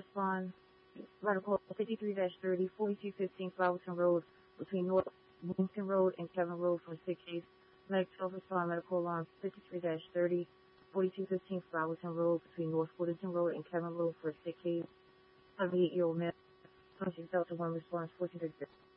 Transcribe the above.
respond. Radical 53-30, 4215 Flowerton Road between North Bloomington Road and Kevin Road for a sick case. Medic 12 respond. Medical alarm 53-30, 4215 Flowerton Road between North Bloomington Road and Kevin Road for a sick case. 78-year-old male. 26 Delta 1 response 1430.